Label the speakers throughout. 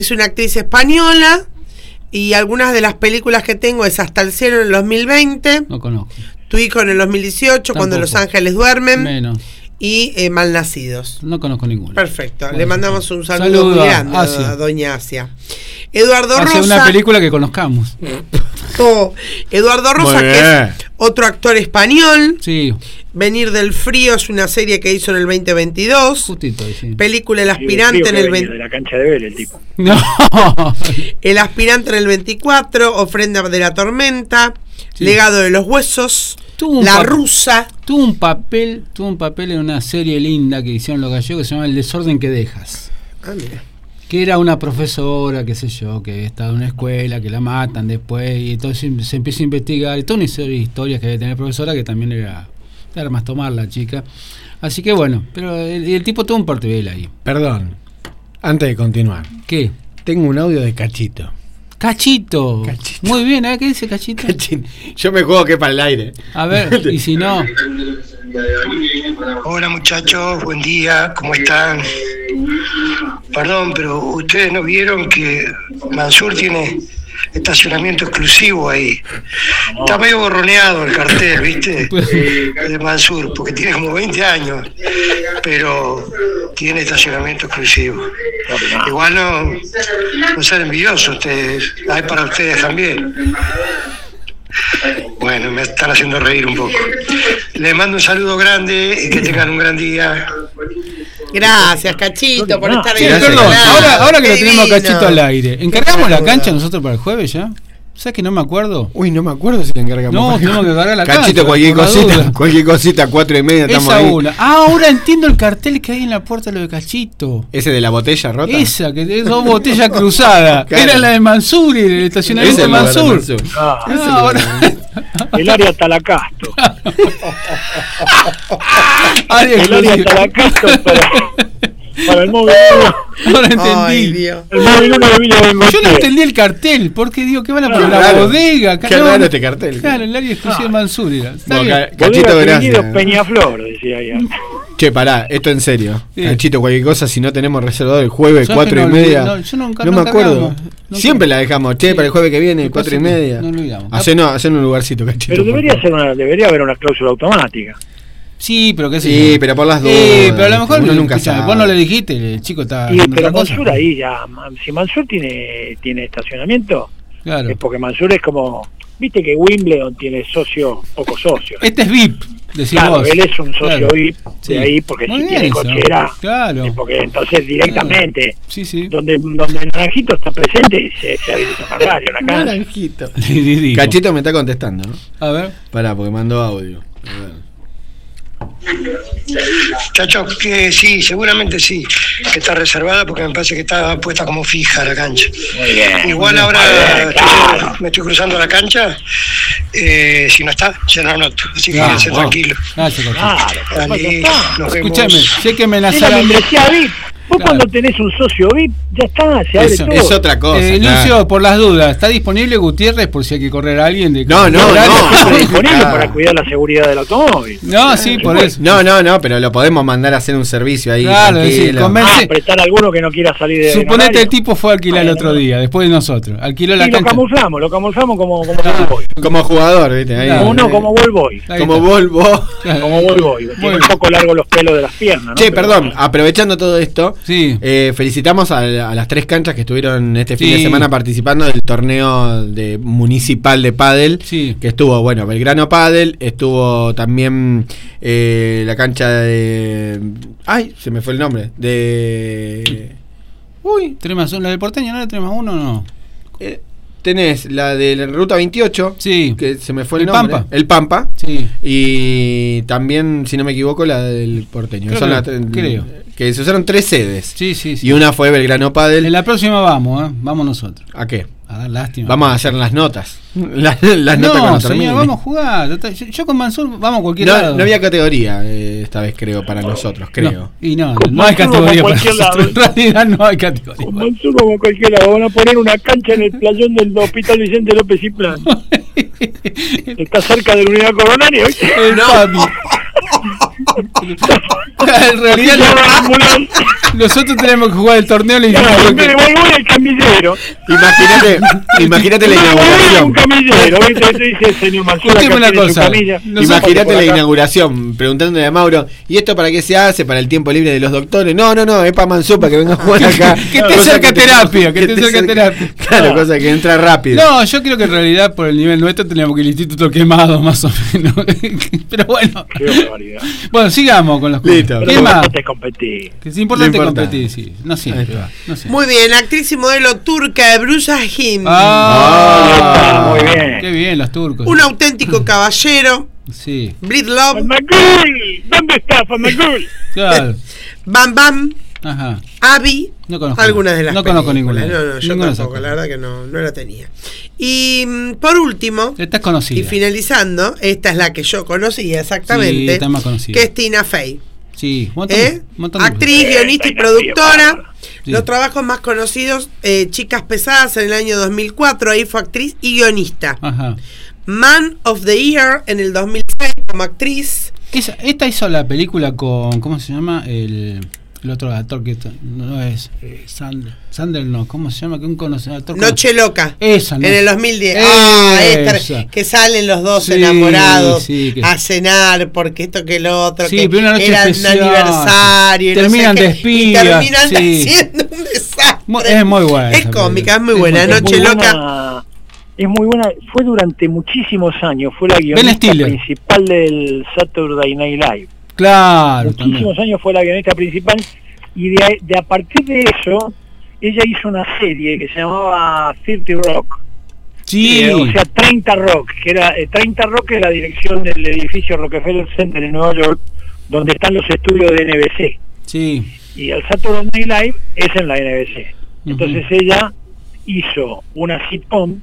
Speaker 1: Es una actriz española y algunas de las películas que tengo es Hasta el cielo en el 2020.
Speaker 2: No conozco.
Speaker 1: Tu hijo en el 2018, Tampoco. Cuando los ángeles duermen.
Speaker 2: Menos.
Speaker 1: Y Malnacidos.
Speaker 2: No conozco ninguno.
Speaker 1: Perfecto. Bueno, le mandamos un saludo muy grande a doña Asia. Eduardo Rosa.
Speaker 2: Una película que conozcamos.
Speaker 1: Eduardo Rosa, que es otro actor español.
Speaker 2: Sí.
Speaker 1: Venir del frío es una serie que hizo en el 2022.
Speaker 2: Justito, sí.
Speaker 1: Película El aspirante en el
Speaker 3: de la cancha de Vélez, el tipo.
Speaker 2: No.
Speaker 1: El aspirante en el 24. Ofrenda de la tormenta. Sí. Legado de los huesos. La rusa.
Speaker 2: Tuvo un papel en una serie linda que hicieron los gallegos que se llama El desorden que dejas.
Speaker 1: Ah, mira.
Speaker 2: Que era una profesora, qué sé yo, que estaba en una escuela, que la matan después, y entonces se empieza a investigar, y toda una serie de historias que debe tener la profesora, que también era más tomar la chica. Así que bueno, pero el tipo tuvo un portugués ahí.
Speaker 4: Perdón, antes de continuar.
Speaker 2: ¿Qué?
Speaker 4: Tengo un audio de Cachito.
Speaker 2: Cachito. Muy bien, ¿qué dice Cachito?
Speaker 4: Yo me juego que para el aire.
Speaker 2: A ver, y si no.
Speaker 5: Hola muchachos, buen día, ¿cómo están? Perdón, pero ustedes no vieron que Mansur tiene estacionamiento exclusivo ahí. Está medio borroneado el cartel, ¿viste? De Mansur, porque tiene como 20 años, pero tiene estacionamiento exclusivo. Igual no sean envidiosos ustedes, hay para ustedes también. Bueno, me están haciendo reír un poco. Les mando un saludo grande y que tengan un gran día.
Speaker 1: Gracias, Cachito, por estar ahí.
Speaker 2: Perdón, ahora que lo tenemos a Cachito al aire, ¿encargamos la cancha nosotros para el jueves ya? ¿Sabes que no me acuerdo?
Speaker 4: Uy, no me acuerdo si le encargamos.
Speaker 2: No, tenemos que cargar la cancha.
Speaker 4: Cachito, cualquier cosita, 4:30 estamos
Speaker 2: esa
Speaker 4: ahí.
Speaker 2: Una. Ahora entiendo el cartel que hay en la puerta de lo de Cachito.
Speaker 4: ¿Ese de la botella rota?
Speaker 2: Esa, que es dos botellas cruzadas. Claro. Era la de Mansur y el estacionamiento de Mansur.
Speaker 3: El área Talacasto.
Speaker 2: El área
Speaker 3: Talacasto para el móvil.
Speaker 2: No lo entendí.
Speaker 1: Ay,
Speaker 3: el móvil
Speaker 2: yo no entendí el cartel, porque digo que van a poner la bodega.
Speaker 4: Qué raro este cartel.
Speaker 2: Claro, el área exclusiva de Mansur era.
Speaker 4: Cachito, gracias.
Speaker 3: Peñaflor, decía ahí.
Speaker 4: Che, pará, esto en serio.
Speaker 2: Sí.
Speaker 4: Cachito, cualquier cosa, si no tenemos reservado el jueves, 4:30. No me acuerdo. Siempre la dejamos, para el jueves que viene, 4:30.
Speaker 2: No lo digamos.
Speaker 4: Hacer un lugarcito, Cachito.
Speaker 3: Pero debería haber una cláusula automática.
Speaker 2: Sí, pero qué sé
Speaker 4: yo.
Speaker 2: Sí,
Speaker 4: pero por las dudas.
Speaker 2: Sí, pero a lo mejor
Speaker 4: uno nunca sabe.
Speaker 2: Vos no le dijiste, el chico está.
Speaker 3: Sí, pero Mansur ahí ya. Si Mansur tiene estacionamiento,
Speaker 2: claro.
Speaker 3: Es porque Mansur es como. Viste que Wimbledon tiene socio, pocos socios.
Speaker 2: Este es VIP, decís
Speaker 3: claro,
Speaker 2: vos.
Speaker 3: Él es un socio VIP
Speaker 2: sí.
Speaker 3: De ahí, porque
Speaker 2: muy
Speaker 3: si
Speaker 2: bien
Speaker 3: tiene
Speaker 2: eso.
Speaker 3: cochera.
Speaker 2: Claro.
Speaker 3: Porque entonces directamente.
Speaker 2: Sí, sí.
Speaker 3: Donde el Naranjito está presente, se habilita para radio, la cancha.
Speaker 4: Naranjito. Cachito me está contestando, ¿no?
Speaker 2: A ver.
Speaker 4: Pará, porque mandó audio. A ver.
Speaker 5: Muchachos, que sí, seguramente sí, que está reservada porque me parece que está puesta como fija la cancha.
Speaker 3: Muy bien.
Speaker 5: Igual ahora me estoy cruzando la cancha, si no está, ya no anoto, así que quédense tranquilos.
Speaker 2: Escúchame, sé que me
Speaker 3: amenazaron. Vos cuando tenés un socio VIP, ya está, se abre todo.
Speaker 4: Es otra cosa.
Speaker 2: Lucio, por las dudas, ¿está disponible Gutiérrez por si hay que correr a alguien?
Speaker 4: No.
Speaker 3: Está disponible para cuidar la seguridad del automóvil.
Speaker 2: No, sí, por eso.
Speaker 4: No, pero lo podemos mandar a hacer un servicio ahí.
Speaker 2: Claro, decir,
Speaker 3: prestar a alguno que no quiera salir de.
Speaker 2: Suponete el tipo fue a alquilar el otro día, después de nosotros. Alquiló la cancha.
Speaker 3: Lo camuflamos como
Speaker 4: como jugador, ¿viste? Ahí,
Speaker 3: como ball boy.
Speaker 4: Como ball boy.
Speaker 3: Como ball boy. Tiene un poco largo los pelos de las piernas, ¿no?
Speaker 4: Che, perdón, aprovechando todo esto.
Speaker 2: Sí.
Speaker 4: Felicitamos a las 3 canchas que estuvieron este fin de semana participando del torneo municipal de pádel, que estuvo, Belgrano Pádel, estuvo también la cancha de... ¡Ay! Se me fue el nombre.
Speaker 2: ¿La del Porteño no era 3+1 no?
Speaker 4: Tenés la de la Ruta 28, que se me fue el nombre.
Speaker 2: Pampa.
Speaker 4: El Pampa.
Speaker 2: Sí.
Speaker 4: Y también, si no me equivoco, la del Porteño.
Speaker 2: Creo.
Speaker 4: Que se usaron 3 sedes.
Speaker 2: Sí.
Speaker 4: Y una fue Belgrano Pádel.
Speaker 2: En la próxima vamos nosotros.
Speaker 4: ¿A qué?
Speaker 2: A dar lástima.
Speaker 4: Vamos a hacer las notas. Las notas cuando termine.
Speaker 2: Vamos a jugar. Yo con Mansur vamos a cualquier lado.
Speaker 4: No había categoría esta vez, creo, para nosotros, creo.
Speaker 2: No hay categoría para nosotros. En realidad no hay categoría.
Speaker 3: Con Mansur como cualquier lado. Van a poner una cancha en el playón del Hospital Vicente López y Plan. Está cerca de la unidad coronaria.
Speaker 2: El papi. En realidad nosotros tenemos que jugar el torneo. Le
Speaker 3: claro, me devolví el camillero.
Speaker 4: Imagínate la inauguración.
Speaker 3: Un camillero, ¿viste? Dice el señor Mansur, acá
Speaker 2: una
Speaker 3: tiene su
Speaker 2: cosa.
Speaker 3: camilla.
Speaker 4: Imagínate la inauguración, preguntándole a Mauro, ¿y esto para qué se hace? ¿Para el tiempo libre de los doctores? No, es para Mansur, para que venga a jugar acá.
Speaker 2: Que te cerca terapia, que te cerca terapia.
Speaker 4: Claro, cosa que entra rápido.
Speaker 2: No, yo creo que en realidad por el nivel nuestro teníamos que ir al instituto quemado, más o menos. Pero bueno.
Speaker 3: Qué barbaridad.
Speaker 2: Bueno, sigamos con los
Speaker 4: Listo.
Speaker 2: cursos.
Speaker 3: Pero
Speaker 2: ¿Qué
Speaker 3: lo
Speaker 2: más?
Speaker 3: importante es competir.
Speaker 2: Que es importante
Speaker 4: Lo importante.
Speaker 2: competir, sí. No siempre va. No sé.
Speaker 1: Muy bien, actriz y modelo turca de Bruce Ahim.
Speaker 3: Muy bien.
Speaker 2: Qué bien, los turcos.
Speaker 1: Un auténtico caballero.
Speaker 2: Sí,
Speaker 1: Bleed Love.
Speaker 3: Famagul, ¿dónde está Famagul?
Speaker 2: claro.
Speaker 1: Bam Bam.
Speaker 2: Ajá.
Speaker 1: Abby.
Speaker 2: No conozco.
Speaker 1: Algunas de las
Speaker 2: No conozco
Speaker 1: películas.
Speaker 2: ninguna.
Speaker 1: No, yo
Speaker 2: Ninguna de esas
Speaker 1: tampoco, la
Speaker 2: películas.
Speaker 1: verdad que no la tenía. Y por último,
Speaker 2: Esta es conocida.
Speaker 1: y finalizando, esta es la que yo conocía
Speaker 2: Sí,
Speaker 1: exactamente,
Speaker 2: está más conocida.
Speaker 1: que es Tina Fey.
Speaker 2: Sí, montón de-
Speaker 1: Actriz, guionista y
Speaker 3: Tina Fey,
Speaker 1: productora.
Speaker 3: bárbara.
Speaker 2: Sí.
Speaker 1: Los trabajos más conocidos, Chicas Pesadas en el año 2004, ahí fue actriz y guionista.
Speaker 2: Ajá.
Speaker 1: Man of the Year en el 2006 como actriz.
Speaker 2: Esta hizo la película con. ¿Cómo se llama? El otro actor que no es. Sandler no. ¿Cómo se llama? Que un actor
Speaker 1: Noche Loca.
Speaker 2: Esa, ¿no?
Speaker 1: En el 2010.
Speaker 2: Esa.
Speaker 1: Esta, que salen los dos
Speaker 2: Sí,
Speaker 1: enamorados
Speaker 2: sí, que-
Speaker 1: a cenar porque esto que lo otro.
Speaker 2: Sí,
Speaker 1: que
Speaker 2: pero una noche
Speaker 1: era
Speaker 2: especial.
Speaker 1: un aniversario. y
Speaker 2: Terminan
Speaker 1: no sé
Speaker 2: de
Speaker 1: qué,
Speaker 2: espías,
Speaker 1: y terminan
Speaker 2: sí.
Speaker 1: haciendo un desastre.
Speaker 2: Es muy buena.
Speaker 1: Es
Speaker 2: esa
Speaker 1: cómica,
Speaker 2: película.
Speaker 1: es muy buena.
Speaker 2: muy
Speaker 1: Noche
Speaker 3: muy
Speaker 1: Loca.
Speaker 3: buena, es muy buena, fue durante muchísimos años, fue la
Speaker 2: Ben
Speaker 3: guionista
Speaker 2: Stiller.
Speaker 3: principal del Saturday Night Live.
Speaker 2: Claro,
Speaker 3: Muchísimos
Speaker 2: también.
Speaker 3: años fue la guionista principal y de a partir de eso ella hizo una serie que se llamaba 30 Rock.
Speaker 2: Sí.
Speaker 3: O sea, 30 Rock, que era 30 Rock, es la dirección del edificio Rockefeller Center en Nueva York, donde están los estudios de NBC.
Speaker 2: Sí.
Speaker 3: Y el Saturday Night Live es en la NBC. Entonces
Speaker 2: Ujú.
Speaker 3: ella hizo una sitcom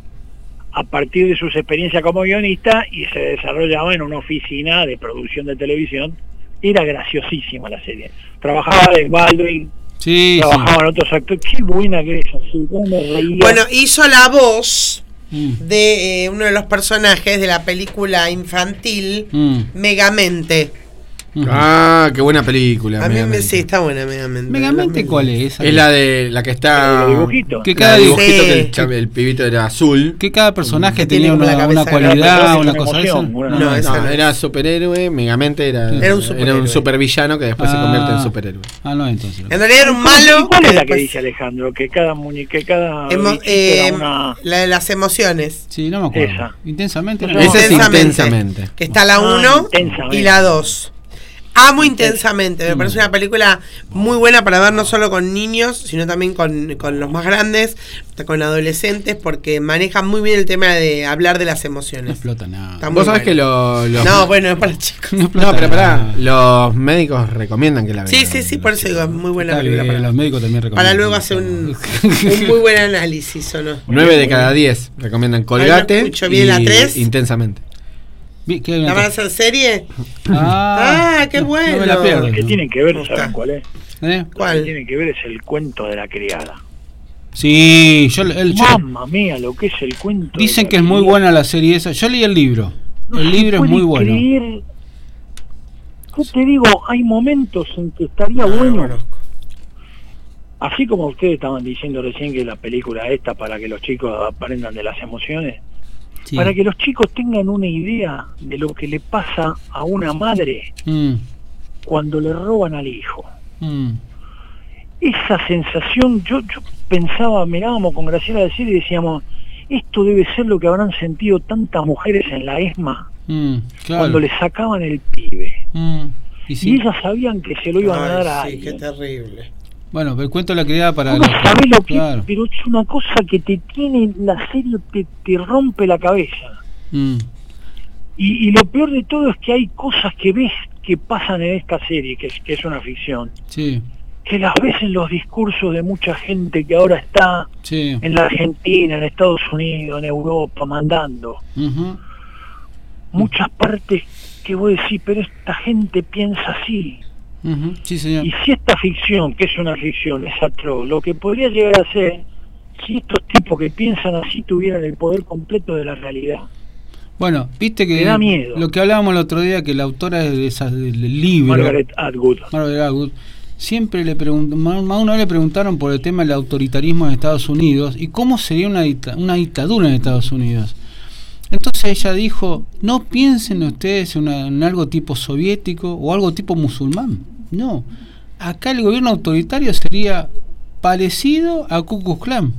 Speaker 3: a partir de sus experiencias como guionista y se desarrollaba en una oficina de producción de televisión. Era graciosísima la serie. Trabajaba de Baldwin,
Speaker 2: Sí.
Speaker 3: trabajaban otros actores. Qué buena que es así, cómo me reía.
Speaker 1: Bueno, hizo la voz
Speaker 2: Sí.
Speaker 1: de uno de los personajes de la película infantil Megamente.
Speaker 4: Ah, qué buena película.
Speaker 1: A mí
Speaker 4: Megamente.
Speaker 1: sí, está buena Megamente.
Speaker 2: ¿Megamente cuál es?
Speaker 4: Es la de la que está.
Speaker 3: Los dibujitos.
Speaker 2: Que
Speaker 4: La
Speaker 2: cada
Speaker 4: de
Speaker 2: dibujo-
Speaker 4: dibujito
Speaker 1: Sí.
Speaker 4: que el pibito era azul.
Speaker 2: Que cada personaje
Speaker 1: Que
Speaker 2: tenía
Speaker 1: tiene como la
Speaker 2: una
Speaker 1: cabeza
Speaker 2: cualidad,
Speaker 3: grande,
Speaker 2: una
Speaker 3: una
Speaker 2: cosa de
Speaker 3: emoción,
Speaker 2: esa.
Speaker 3: una-
Speaker 1: No, esa
Speaker 4: No,
Speaker 1: no.
Speaker 4: era superhéroe, Megamente era un
Speaker 1: superhéroe.
Speaker 4: supervillano que después se convierte en superhéroe.
Speaker 2: Ah, no, entonces.
Speaker 1: En realidad era un malo.
Speaker 3: ¿Cuál es la que
Speaker 1: después-
Speaker 3: dice Alejandro? Que cada muñeca, cada
Speaker 1: Emo-
Speaker 3: bichito era una...
Speaker 1: La de las emociones.
Speaker 2: Sí, no me acuerdo.
Speaker 3: Esa.
Speaker 2: Intensamente.
Speaker 3: No,
Speaker 2: No,
Speaker 4: Esa es
Speaker 1: Intensamente.
Speaker 4: Intensamente.
Speaker 1: Que está la 1
Speaker 3: Intensamente.
Speaker 1: y la 2. Amo Intensamente. Me parece una película muy buena para ver no solo con niños, sino también con los más grandes, con adolescentes, porque manejan muy bien el tema de hablar de las
Speaker 2: no
Speaker 1: emociones.
Speaker 2: explota nada.
Speaker 1: Está muy
Speaker 4: Vos sabés
Speaker 1: bueno.
Speaker 4: que los.
Speaker 1: No, bueno, es para chicos.
Speaker 2: No explota
Speaker 4: No, pero pará.
Speaker 2: nada.
Speaker 4: Los médicos recomiendan que la vean.
Speaker 1: Sí, por eso digo, es muy buena
Speaker 2: Está
Speaker 1: película.
Speaker 2: bien, los médicos también recomiendan.
Speaker 1: Para luego hacer un muy buen análisis, ¿o no?
Speaker 4: 9 de cada 10 recomiendan Colgate.
Speaker 1: Ay, no escucho bien la 3.
Speaker 4: Intensamente.
Speaker 2: ¿Qué hay
Speaker 1: ¿La
Speaker 2: una
Speaker 1: van a
Speaker 2: cosa?
Speaker 1: hacer serie?
Speaker 2: Ah,
Speaker 1: qué bueno.
Speaker 2: No me la pierdo.
Speaker 3: que tienen que ver,
Speaker 1: Me
Speaker 3: ¿saben
Speaker 1: gusta.
Speaker 3: cuál es?
Speaker 2: ¿Eh?
Speaker 3: Lo que
Speaker 1: ¿Cuál?
Speaker 3: tienen que ver es el cuento de la criada.
Speaker 2: Sí,
Speaker 3: Mamma mía, lo que es el cuento.
Speaker 2: dicen
Speaker 3: de
Speaker 2: que
Speaker 3: la
Speaker 2: es muy
Speaker 3: criada.
Speaker 2: buena la serie esa. Yo leí el libro.
Speaker 3: No
Speaker 2: El
Speaker 3: se
Speaker 2: libro es
Speaker 3: puede
Speaker 2: muy bueno.
Speaker 3: creer. Yo te digo, hay momentos en que estaría
Speaker 1: No,
Speaker 3: bueno.
Speaker 1: no.
Speaker 3: Así como ustedes estaban diciendo recién que la película esta para que los chicos aprendan de las emociones,
Speaker 2: Sí.
Speaker 3: para que los chicos tengan una idea de lo que le pasa a una madre
Speaker 2: Mm,
Speaker 3: cuando le roban al hijo.
Speaker 2: mm.
Speaker 3: Esa sensación, yo pensaba, mirábamos con Graciela decir y decíamos, esto debe ser lo que habrán sentido tantas mujeres en la ESMA
Speaker 2: Claro.
Speaker 3: cuando le sacaban el pibe.
Speaker 2: Y
Speaker 3: Y
Speaker 2: sí.
Speaker 3: ellas sabían que se lo iban a dar a
Speaker 1: Ay, sí, qué
Speaker 3: alguien.
Speaker 1: terrible.
Speaker 2: Bueno, pero el cuento de la criada para
Speaker 3: Uno
Speaker 2: los-
Speaker 3: sabe lo que,
Speaker 2: claro.
Speaker 3: pero es una cosa que te tiene, la serie te rompe la cabeza.
Speaker 2: Mm,
Speaker 3: Y lo peor de todo es que hay cosas que ves que pasan en esta serie, que es una ficción,
Speaker 2: sí,
Speaker 3: que las ves en los discursos de mucha gente que ahora está
Speaker 2: sí.
Speaker 3: en la Argentina, en Estados Unidos, en Europa, mandando.
Speaker 2: Ujú.
Speaker 3: Muchas partes que vos decís, pero esta gente piensa así.
Speaker 2: Ujú. Sí, señor.
Speaker 3: Y si esta ficción, que es una ficción, es atroz, lo que podría llegar a ser si estos tipos que piensan así tuvieran el poder completo de la realidad.
Speaker 2: Bueno, viste que
Speaker 3: me da miedo.
Speaker 2: Lo que hablábamos el otro día, que la autora del libro,
Speaker 3: Margaret Atwood,
Speaker 2: siempre le uno le preguntaron por el tema del autoritarismo en Estados Unidos y cómo sería una dictadura en Estados Unidos. Entonces ella dijo, no piensen ustedes en algo tipo soviético o algo tipo musulmán. No, acá el gobierno autoritario sería parecido a Ku Klux Klan.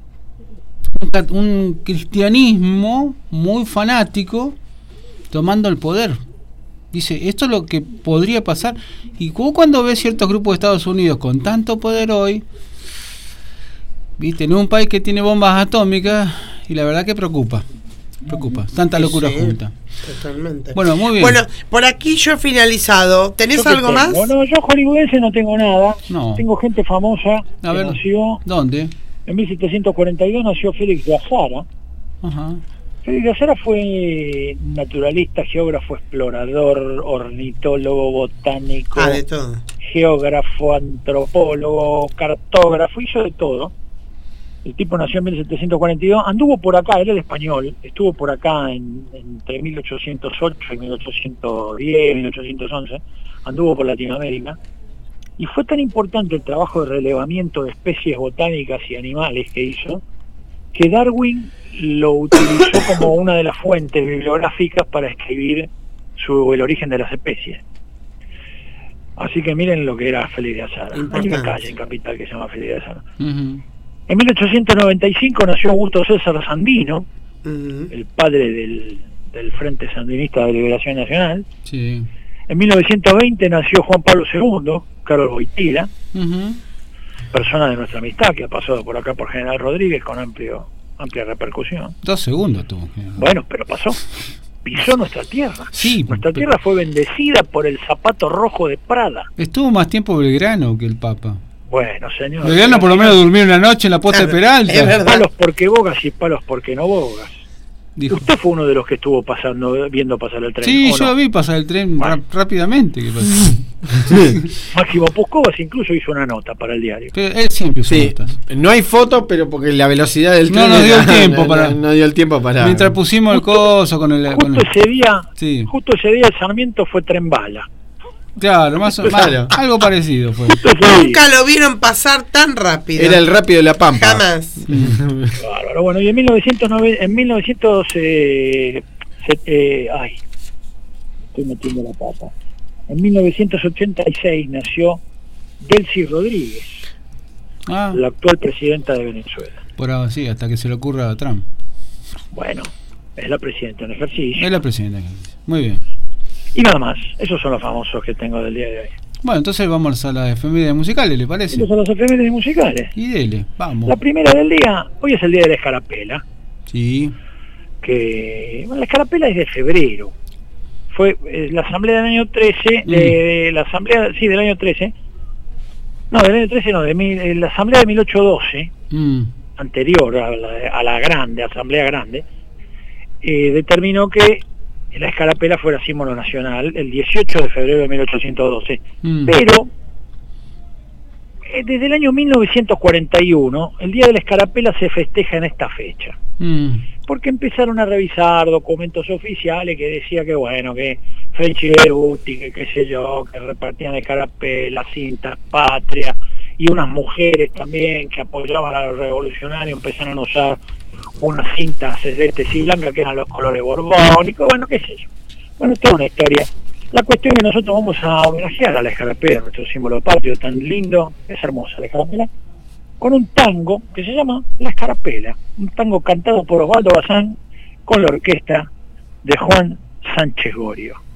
Speaker 2: Un cristianismo muy fanático tomando el poder. Dice, esto es lo que podría pasar. Y cuando ves ciertos grupos de Estados Unidos con tanto poder hoy, viste, en un país que tiene bombas atómicas, y la verdad que preocupa, tanta locura junta.
Speaker 1: Totalmente.
Speaker 2: Bueno, muy bien.
Speaker 1: Bueno, por aquí yo he finalizado. ¿Tenés algo más?
Speaker 3: No, yo hollywoodense no tengo nada.
Speaker 2: No.
Speaker 3: Tengo gente famosa que nació.
Speaker 2: ¿Dónde?
Speaker 3: En 1742 nació Félix de Azara.
Speaker 2: Ajá.
Speaker 3: Félix de Azara fue naturalista, geógrafo, explorador, ornitólogo, botánico,
Speaker 1: de todo.
Speaker 3: Geógrafo, antropólogo, cartógrafo, hizo de todo. El tipo nació en 1742, anduvo por acá, era el español, estuvo por acá entre 1808 y 1810, 1811, anduvo por Latinoamérica, y fue tan importante el trabajo de relevamiento de especies botánicas y animales que hizo, que Darwin lo utilizó como una de las fuentes bibliográficas para escribir el origen de las especies. Así que miren lo que era Félix de Azara. Hay una calle en Capital que se llama Félix de Azara. En 1895 nació Augusto César Sandino, el padre del Frente Sandinista de Liberación Nacional.
Speaker 2: Sí.
Speaker 3: En 1920 nació Juan Pablo II, Carlos Boitila, persona de nuestra amistad que ha pasado por acá por General Rodríguez con amplia repercusión.
Speaker 2: 2 segundos tuvo.
Speaker 3: Bueno, pero pasó. Pisó nuestra tierra.
Speaker 2: Sí,
Speaker 3: nuestra tierra fue bendecida por el zapato rojo de Prada.
Speaker 2: Estuvo más tiempo Belgrano que el Papa.
Speaker 3: Bueno, señor.
Speaker 2: Belgrano por lo menos durmió una noche en la posta de Peralta.
Speaker 3: Palos porque bogas y palos porque no bogas.
Speaker 2: Dijo.
Speaker 3: Usted fue uno de los que estuvo viendo pasar el tren.
Speaker 2: Sí, yo vi pasar el tren rápidamente.
Speaker 3: Máximo Puscovas incluso hizo una nota para el diario.
Speaker 2: Pero él siempre hizo notas.
Speaker 4: No hay foto, pero porque la velocidad del tren
Speaker 2: no dio el tiempo
Speaker 4: no dio el tiempo para.
Speaker 2: Mientras pusimos el coso con el.
Speaker 3: Justo ese día el Sarmiento fue tren bala.
Speaker 2: Claro, algo parecido fue.
Speaker 1: Nunca lo vieron pasar tan rápido.
Speaker 4: Era el rápido de la Pampa.
Speaker 1: Jamás.
Speaker 3: Claro, bueno, y en 1900 ay, estoy metiendo la pata. En 1986 nació Delcy Rodríguez, la actual presidenta de Venezuela.
Speaker 2: Por ahora sí, hasta que se le ocurra a Trump.
Speaker 3: Bueno, es la presidenta en ejercicio.
Speaker 2: Es la presidenta en ejercicio. Muy bien.
Speaker 3: Y nada más, esos son los famosos que tengo del día de hoy.
Speaker 2: Bueno, entonces vamos a las efemérides musicales, ¿le parece?
Speaker 3: Vamos a las efemérides musicales.
Speaker 2: Y dele, vamos.
Speaker 3: La primera del día, hoy es el día de la escarapela.
Speaker 2: Sí.
Speaker 3: La escarapela es de febrero. Fue la asamblea del año 13, la asamblea de 1812, anterior a la grande, asamblea grande, determinó que la escarapela fuera símbolo nacional el 18 de febrero de 1812. Pero desde el año 1941 el día de la escarapela se festeja en esta fecha, porque empezaron a revisar documentos oficiales que decía que bueno, que French y Beruti, que qué sé yo, que repartían escarapelas, cintas patrias, y unas mujeres también que apoyaban a los revolucionarios empezaron a usar unas cintas celestes y blancas que eran los colores borbónicos, bueno, qué sé yo. Bueno, toda una historia. La cuestión es que nosotros vamos a homenajear a la escarapela, nuestro símbolo patrio tan lindo, es hermosa la escarapela, con un tango que se llama La Escarapela, un tango cantado por Osvaldo Bazán con la orquesta de Juan Sánchez Gorio.